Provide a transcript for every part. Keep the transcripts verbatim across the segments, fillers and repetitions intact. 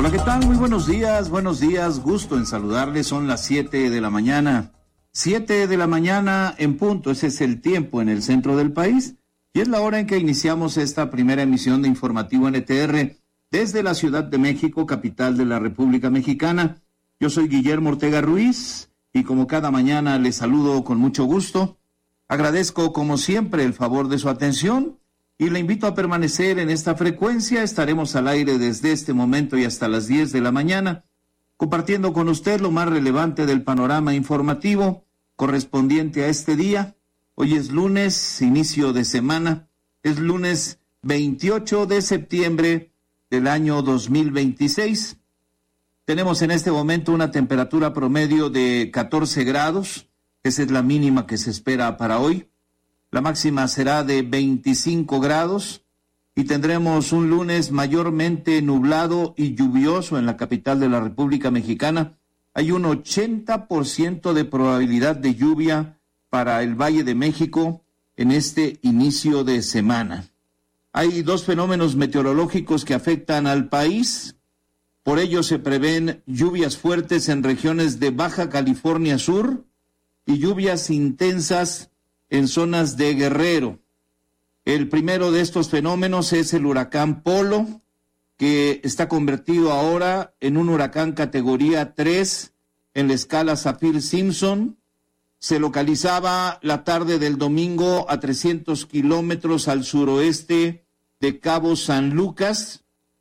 Hola, ¿qué tal? Muy buenos días, buenos días, gusto en saludarles, son las siete de la mañana, siete de la mañana en punto, ese es el tiempo en el centro del país, y es la hora en que iniciamos esta primera emisión de Informativo N T R desde la Ciudad de México, capital de la República Mexicana. Yo soy Guillermo Ortega Ruiz, y como cada mañana les saludo con mucho gusto, agradezco como siempre el favor de su atención, y le invito a permanecer en esta frecuencia. Estaremos al aire desde este momento y hasta las diez de la mañana, compartiendo con usted lo más relevante del panorama informativo correspondiente a este día. Hoy es lunes, inicio de semana, es lunes veintiocho de septiembre del año dos mil veintiséis. Tenemos en este momento una temperatura promedio de catorce grados, esa es la mínima que se espera para hoy. La máxima será de veinticinco grados y tendremos un lunes mayormente nublado y lluvioso en la capital de la República Mexicana. Hay un ochenta por ciento de probabilidad de lluvia para el Valle de México en este inicio de semana. Hay dos fenómenos meteorológicos que afectan al país. Por ello se prevén lluvias fuertes en regiones de Baja California Sur y lluvias intensas en zonas de Guerrero. El primero de estos fenómenos es el huracán Polo, que está convertido ahora en un huracán categoría tres en la escala Saffir-Simpson. Se localizaba la tarde del domingo a trescientos kilómetros al suroeste de Cabo San Lucas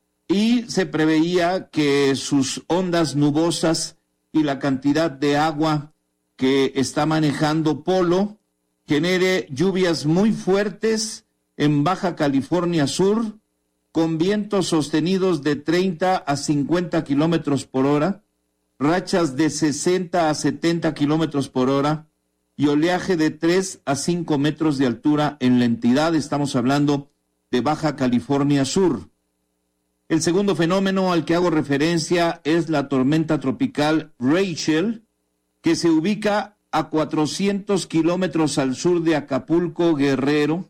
y se preveía que sus ondas nubosas y la cantidad de agua que está manejando Polo genere lluvias muy fuertes en Baja California Sur, con vientos sostenidos de treinta a cincuenta kilómetros por hora, rachas de sesenta a setenta kilómetros por hora y oleaje de tres a cinco metros de altura en la entidad. Estamos hablando de Baja California Sur. El segundo fenómeno al que hago referencia es la tormenta tropical Rachel, que se ubica a cuatrocientos kilómetros al sur de Acapulco, Guerrero,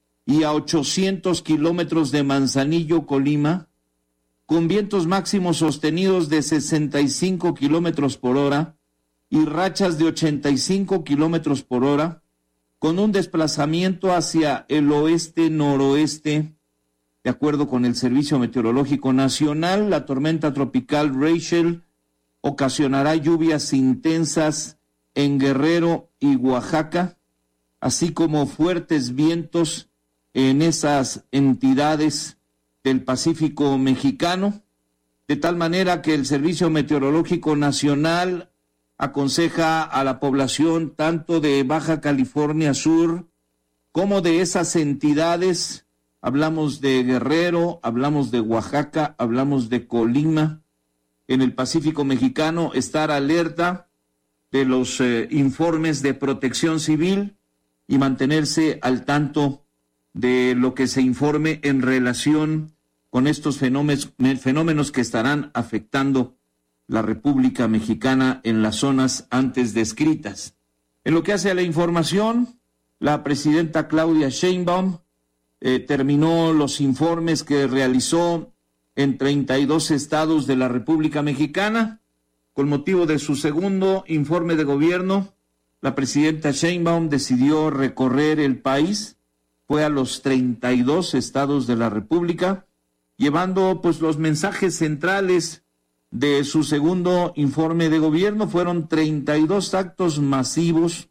y a ochocientos kilómetros de Manzanillo, Colima, con vientos máximos sostenidos de sesenta y cinco kilómetros por hora y rachas de ochenta y cinco kilómetros por hora, con un desplazamiento hacia el oeste-noroeste. De acuerdo con el Servicio Meteorológico Nacional, la tormenta tropical Rachel ocasionará lluvias intensas en Guerrero y Oaxaca, así como fuertes vientos en esas entidades del Pacífico mexicano, de tal manera que el Servicio Meteorológico Nacional aconseja a la población tanto de Baja California Sur como de esas entidades. Hablamos de Guerrero, hablamos de Oaxaca, hablamos de Colima, en el Pacífico mexicano, estar alerta de los eh, informes de protección civil y mantenerse al tanto de lo que se informe en relación con estos fenómenos, fenómenos que estarán afectando la República Mexicana en las zonas antes descritas. En lo que hace a la información, la presidenta Claudia Sheinbaum eh, terminó los informes que realizó en treinta y dos estados de la República Mexicana. Con motivo de su segundo informe de gobierno, la presidenta Sheinbaum decidió recorrer el país, fue a los treinta y dos estados de la República, llevando pues los mensajes centrales de su segundo informe de gobierno. Fueron treinta y dos actos masivos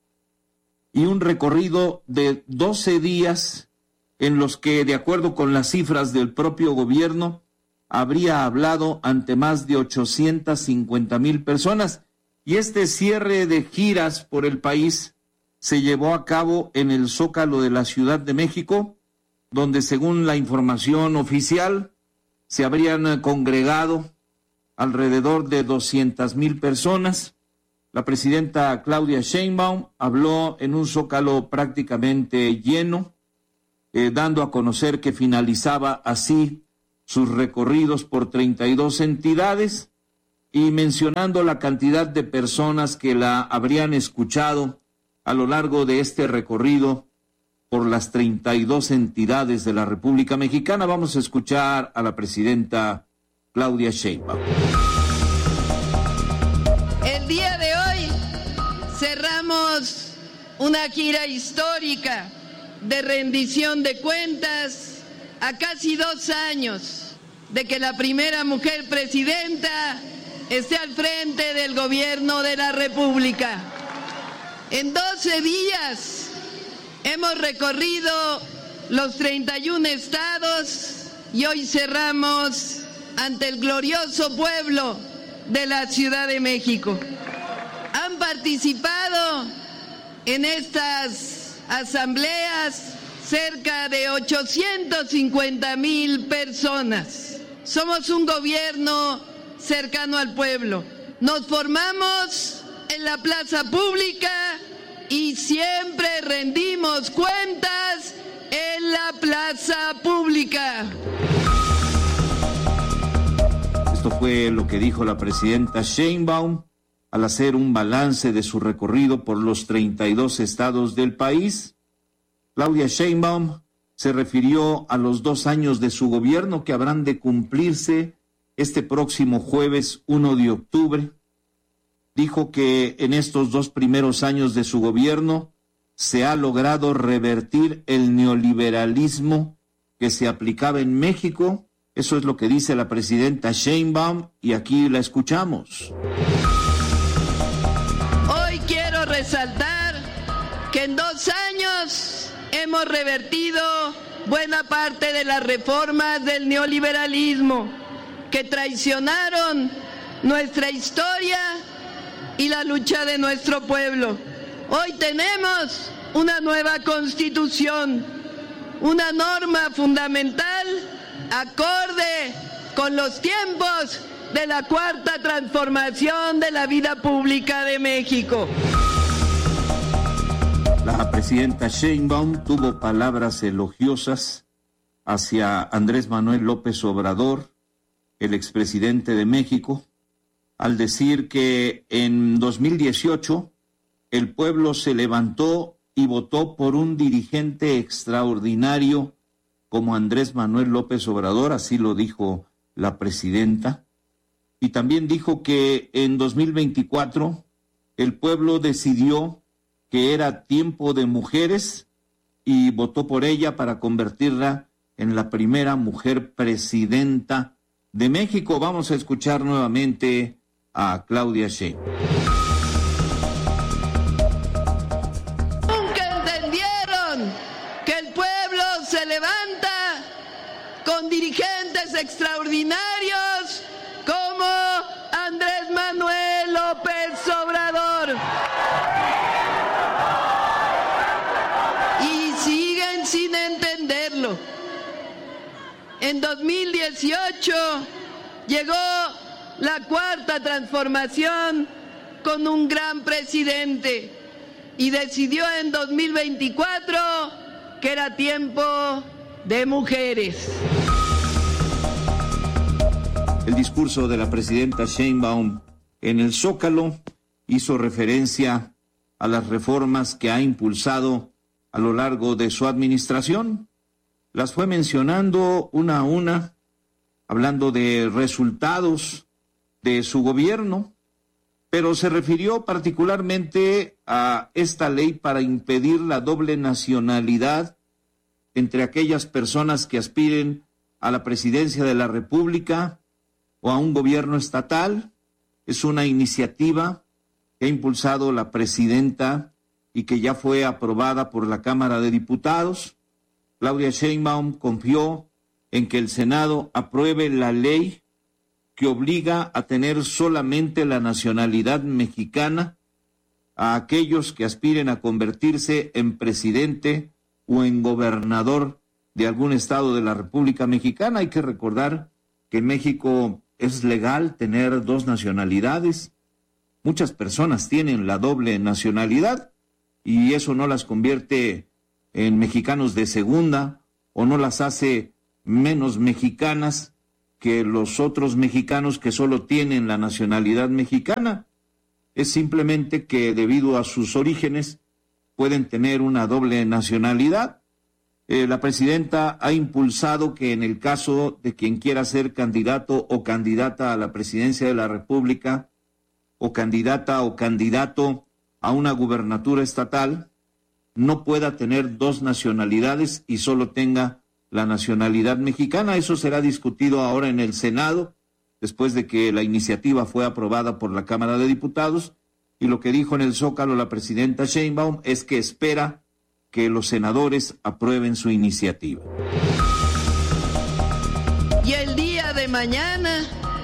y un recorrido de doce días en los que, de acuerdo con las cifras del propio gobierno, habría hablado ante más de ochocientas cincuenta mil personas. Y este cierre de giras por el país se llevó a cabo en el Zócalo de la Ciudad de México, donde, según la información oficial, se habrían congregado alrededor de doscientas mil personas. La presidenta Claudia Sheinbaum habló en un Zócalo prácticamente lleno, eh, dando a conocer que finalizaba así sus recorridos por treinta y dos entidades y mencionando la cantidad de personas que la habrían escuchado a lo largo de este recorrido por las treinta y dos entidades de la República Mexicana. Vamos a escuchar a la presidenta Claudia Sheinbaum. El día de hoy cerramos una gira histórica de rendición de cuentas a casi dos años de que la primera mujer presidenta esté al frente del gobierno de la República. En doce días hemos recorrido los treinta y un estados y hoy cerramos ante el glorioso pueblo de la Ciudad de México. Han participado en estas asambleas cerca de ochocientos cincuenta mil personas. Somos un gobierno cercano al pueblo. Nos formamos en la plaza pública y siempre rendimos cuentas en la plaza pública. Esto fue lo que dijo la presidenta Sheinbaum al hacer un balance de su recorrido por los treinta y dos estados del país. Claudia Sheinbaum se refirió a los dos años de su gobierno que habrán de cumplirse este próximo jueves uno de octubre. Dijo que en estos dos primeros años de su gobierno se ha logrado revertir el neoliberalismo que se aplicaba en México. Eso es lo que dice la presidenta Sheinbaum y aquí la escuchamos. Hoy quiero resaltar que en dos años hemos revertido buena parte de las reformas del neoliberalismo que traicionaron nuestra historia y la lucha de nuestro pueblo. Hoy tenemos una nueva constitución, una norma fundamental acorde con los tiempos de la cuarta transformación de la vida pública de México. La presidenta Sheinbaum tuvo palabras elogiosas hacia Andrés Manuel López Obrador, el expresidente de México, al decir que en dos mil dieciocho el pueblo se levantó y votó por un dirigente extraordinario como Andrés Manuel López Obrador, así lo dijo la presidenta, y también dijo que en dos mil veinticuatro el pueblo decidió que era tiempo de mujeres y votó por ella para convertirla en la primera mujer presidenta de México. Vamos a escuchar nuevamente a Claudia Sheinbaum. Nunca entendieron que el pueblo se levanta con dirigentes extraordinarios como Andrés Manuel López Obrador. Y siguen sin entenderlo. En dos mil dieciocho llegó la cuarta transformación con un gran presidente y decidió en dos mil veinticuatro que era tiempo de mujeres. El discurso de la presidenta Sheinbaum en el Zócalo hizo referencia a las reformas que ha impulsado a lo largo de su administración. Las fue mencionando una a una, hablando de resultados de su gobierno, pero se refirió particularmente a esta ley para impedir la doble nacionalidad entre aquellas personas que aspiren a la presidencia de la República o a un gobierno estatal. Es una iniciativa que ha impulsado la presidenta y que ya fue aprobada por la Cámara de Diputados. Claudia Sheinbaum confió en que el Senado apruebe la ley que obliga a tener solamente la nacionalidad mexicana a aquellos que aspiren a convertirse en presidente o en gobernador de algún estado de la República Mexicana. Hay que recordar que en México es legal tener dos nacionalidades. Muchas personas tienen la doble nacionalidad y eso no las convierte en mexicanos de segunda o no las hace menos mexicanas que los otros mexicanos que solo tienen la nacionalidad mexicana. Es simplemente que debido a sus orígenes pueden tener una doble nacionalidad. Eh, la presidenta ha impulsado que en el caso de quien quiera ser candidato o candidata a la presidencia de la República, o candidata o candidato a una gubernatura estatal, no pueda tener dos nacionalidades y solo tenga la nacionalidad mexicana. Eso será discutido ahora en el Senado, después de que la iniciativa fue aprobada por la Cámara de Diputados, y lo que dijo en el Zócalo la presidenta Sheinbaum es que espera que los senadores aprueben su iniciativa. Y el día de mañana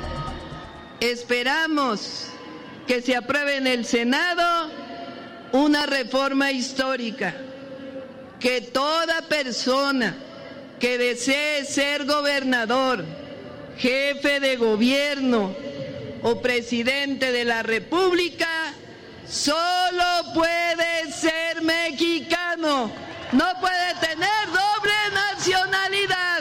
esperamos que se apruebe en el Senado una reforma histórica, que toda persona que desee ser gobernador, jefe de gobierno o presidente de la República solo puede ser mexicano, no puede tener doble nacionalidad.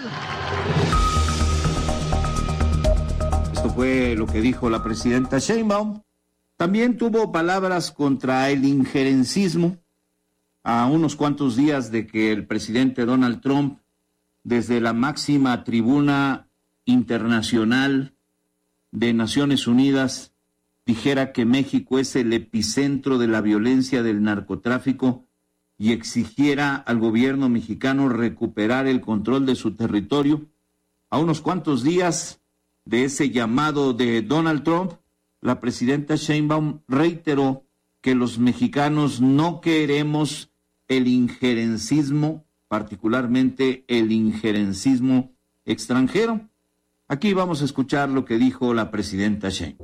Esto fue lo que dijo la presidenta Sheinbaum. También tuvo palabras contra el injerencismo a unos cuantos días de que el presidente Donald Trump, desde la máxima tribuna internacional de Naciones Unidas, dijera que México es el epicentro de la violencia del narcotráfico y exigiera al gobierno mexicano recuperar el control de su territorio. A unos cuantos días de ese llamado de Donald Trump, la presidenta Sheinbaum reiteró que los mexicanos no queremos el injerencismo, particularmente el injerencismo extranjero. Aquí vamos a escuchar lo que dijo la presidenta Sheinbaum.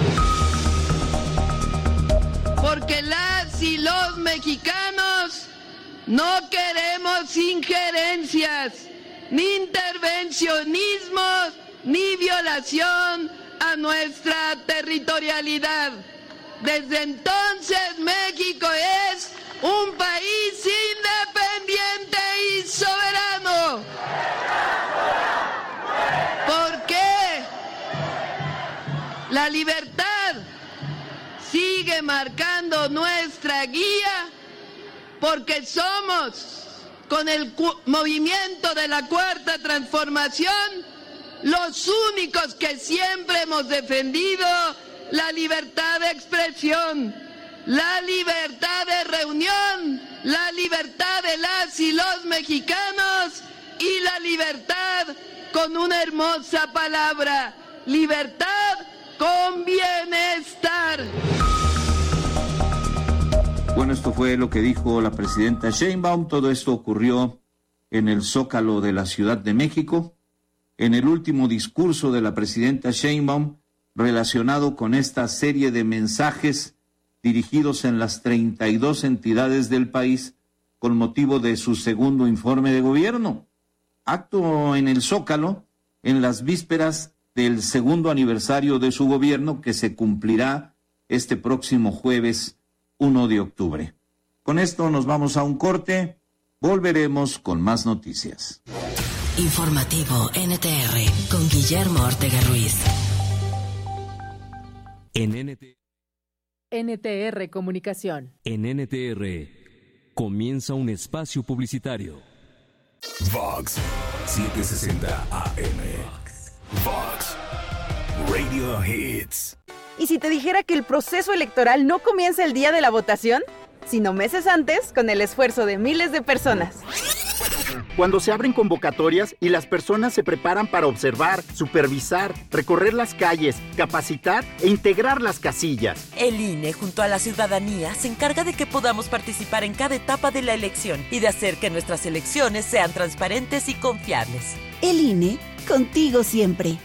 Porque las y los mexicanos no queremos injerencias, ni intervencionismos, ni violación a nuestra territorialidad. Desde entonces México es un país independiente y soberano. ¿Por qué? La libertad sigue marcando nuestra guía, porque somos, con el cu- movimiento de la Cuarta Transformación, los únicos que siempre hemos defendido la libertad de expresión, la libertad de reunión, la libertad de las y los mexicanos y la libertad con una hermosa palabra, libertad con bienestar. Bueno, esto fue lo que dijo la presidenta Sheinbaum. Todo esto ocurrió en el Zócalo de la Ciudad de México. En el último discurso de la presidenta Sheinbaum, relacionado con esta serie de mensajes dirigidos en las treinta y dos entidades del país con motivo de su segundo informe de gobierno. Acto en el Zócalo en las vísperas del segundo aniversario de su gobierno, que se cumplirá este próximo jueves uno de octubre. Con esto nos vamos a un corte. Volveremos con más noticias. Informativo N T R con Guillermo Ortega Ruiz. En N T... N T R Comunicación. En N T R comienza un espacio publicitario. Vox setecientos sesenta A M. Vox Radio Hits. ¿Y si te dijera que el proceso electoral no comienza el día de la votación, sino meses antes, con el esfuerzo de miles de personas? Cuando se abren convocatorias y las personas se preparan para observar, supervisar, recorrer las calles, capacitar e integrar las casillas. El I N E, junto a la ciudadanía, se encarga de que podamos participar en cada etapa de la elección y de hacer que nuestras elecciones sean transparentes y confiables. El I N E, contigo siempre.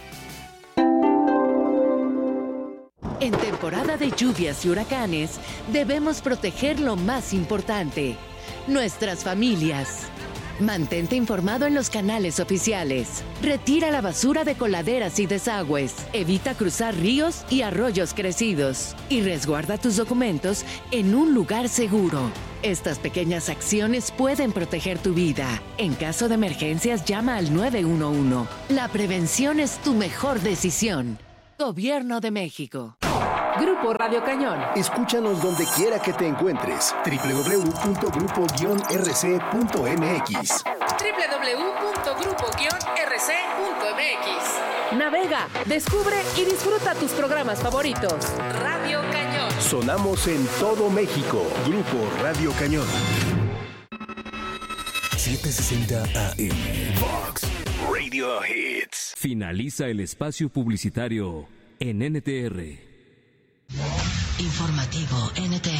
En temporada de lluvias y huracanes, debemos proteger lo más importante, nuestras familias. Mantente informado en los canales oficiales. Retira la basura de coladeras y desagües. Evita cruzar ríos y arroyos crecidos. Y resguarda tus documentos en un lugar seguro. Estas pequeñas acciones pueden proteger tu vida. En caso de emergencias, llama al nueve uno uno. La prevención es tu mejor decisión. Gobierno de México. Grupo Radio Cañón. Escúchanos donde quiera que te encuentres. doble u doble u doble u punto grupo guion r c punto m x. doble r c punto m x. Navega, descubre y disfruta tus programas favoritos. Radio Cañón. Sonamos en todo México. Grupo Radio Cañón. setecientos sesenta A M. Vox Radio Hits. Finaliza el espacio publicitario en N T R. Informativo N T